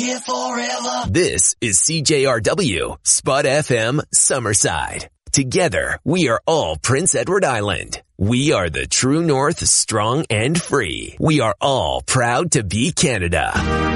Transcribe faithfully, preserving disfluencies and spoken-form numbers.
Here forever. This is C J R W, Spud F M, Summerside. Together, we are all Prince Edward Island. We are the true north, strong and free. We are all proud to be Canada.